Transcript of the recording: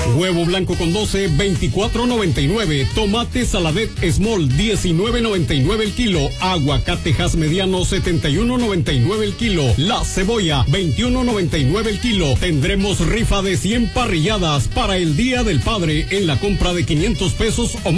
Huevo blanco con 12, 24.99. Tomate Saladet Small, 19.99 el kilo. Aguacatejas mediano, 71.99 el kilo. La cebolla, 21.99 el kilo. Tendremos rifa de 100 parrilladas para el Día del Padre en la compra de 500 pesos o